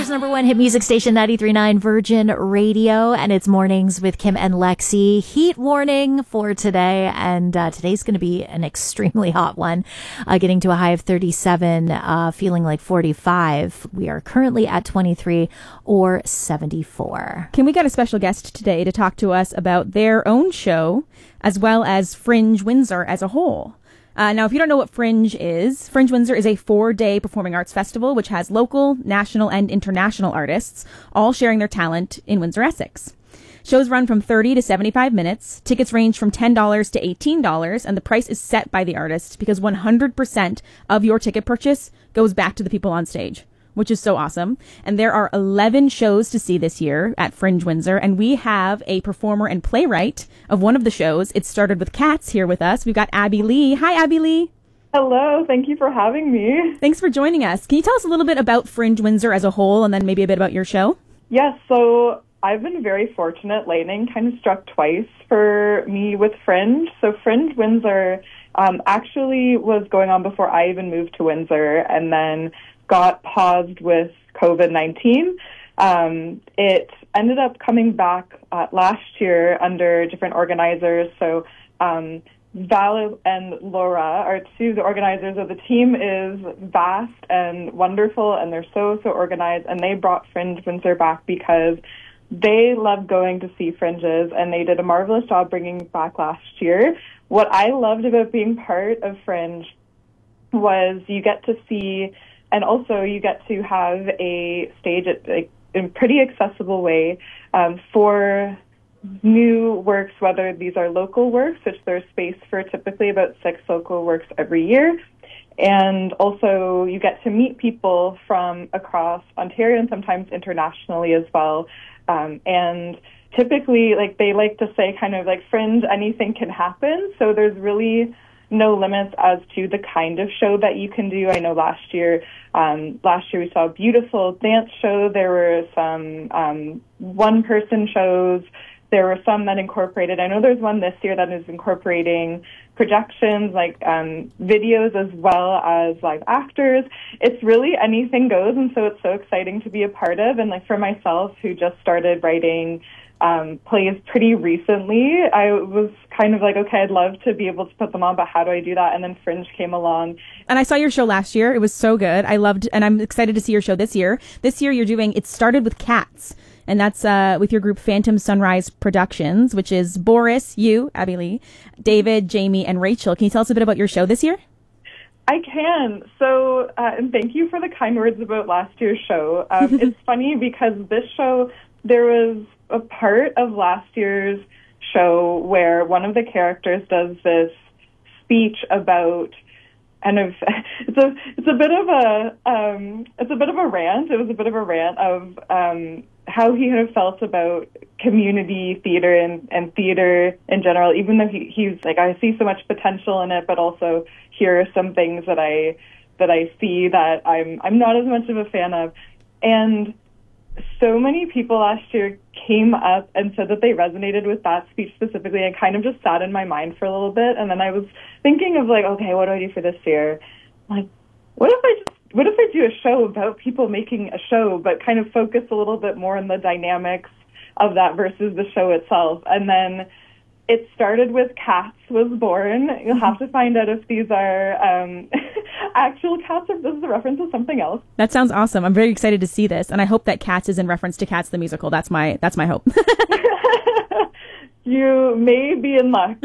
Vancouver's number one hit music station, 93.9 Virgin Radio, and it's Mornings with Kim and Lexi. Heat warning for today, and today's going to be an extremely hot one, getting to a high of 37, feeling like 45. We are currently at 23 or 74. Kim, we got a special guest today to talk to us about their own show, as well as Fringe Windsor as a whole. Now, if you don't know what Fringe Windsor is a 4-day performing arts festival which has local, national, and international artists all sharing their talent in Windsor, Essex. Shows run from 30 to 75 minutes. Tickets range from $10 to $18, and the price is set by the artist because 100% of your ticket purchase goes back to the people on stage, which is so awesome. And there are 11 shows to see this year at Fringe Windsor, and we have a performer and playwright of one of the shows. It started with Cats here with us. We've got Abby Lee. Hi, Abby Lee. Hello. Thank you for having me. Thanks for joining us. Can you tell us a little bit about Fringe Windsor as a whole, and then maybe a bit about your show? Yes, so I've been very fortunate. Lightning kind of struck twice for me with Fringe. So Fringe Windsor actually was going on before I even moved to Windsor, and then got paused with COVID-19. It ended up coming back last year under different organizers. So Val and Laura are two of the organizers of the team. Is vast and wonderful, and they're so organized. And they brought Fringe Windsor back because they love going to see Fringes, and they did a marvelous job bringing it back last year. What I loved about being part of Fringe was you get to see, and also you get to have a stage in a pretty accessible way for new works, whether these are local works, which there's space for typically about 6 local works every year. And also you get to meet people from across Ontario and sometimes internationally as well. And typically, they like to say kind of like Fringe, anything can happen. So there's really no limits as to the kind of show that you can do. I know last year we saw a beautiful dance show. There were some one-person shows. There were some that incorporated, I know there's one this year that is incorporating projections, videos as well as live actors. It's really anything goes, and so it's so exciting to be a part of. And for myself, who just started writing plays pretty recently, I was kind of like, okay, I'd love to be able to put them on, but how do I do that? And then Fringe came along. And I saw your show last year. It was so good. I loved, and I'm excited to see your show this year. This year you're doing It Started with Cats, and that's with your group Phantom Sunrise Productions, which is Boris, you, Abby Lee, David, Jamie, and Rachel. Can you tell us a bit about your show this year? I can. So, and thank you for the kind words about last year's show. It's funny because this show, there was a part of last year's show where one of the characters does this speech about kind of it's a bit of a rant. It was a bit of a rant of how he kind of felt about community theater and theater in general, even though he's like, I see so much potential in it, but also here are some things that I see that I'm not as much of a fan of. And so many people last year came up and said that they resonated with that speech specifically, and kind of just sat in my mind for a little bit. And then I was thinking of okay, what do I do for this year? What if I do a show about people making a show, but kind of focus a little bit more on the dynamics of that versus the show itself? And then It Started with Cats was born. You'll have to find out if these are actual cats or if this is a reference to something else. That sounds awesome. I'm very excited to see this, and I hope that Cats is in reference to Cats the musical. That's my hope. You may be in luck.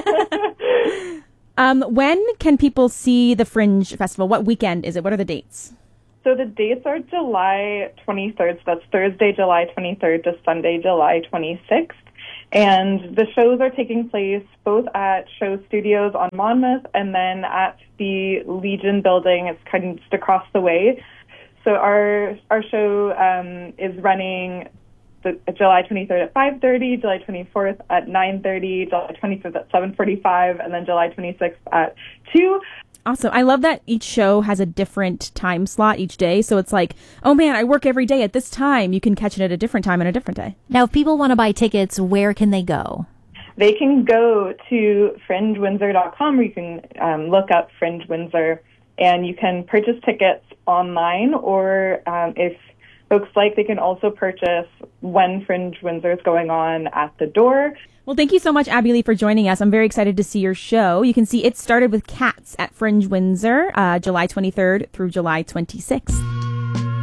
When can people see the Fringe Festival? What weekend is it? What are the dates? So the dates are July 23rd. So that's Thursday, July 23rd to Sunday, July 26th. And the shows are taking place both at Show Studios on Monmouth and then at the Legion building. It's kind of just across the way. So our show is running July 23rd at 5:30, July 24th at 9:30, July 25th at 7:45, and then July 26th at 2. Awesome. I love that each show has a different time slot each day. So it's like, oh man, I work every day at this time. You can catch it at a different time and a different day. Now, if people want to buy tickets, where can they go? They can go to fringewindsor.com, where you can look up Fringe Windsor, and you can purchase tickets online, or if folks like, they can also purchase when Fringe Windsor is going on at the door. Well, thank you so much, Abby Lee, for joining us. I'm very excited to see your show. You can see It Started with Cats at Fringe Windsor, July 23rd through July 26th.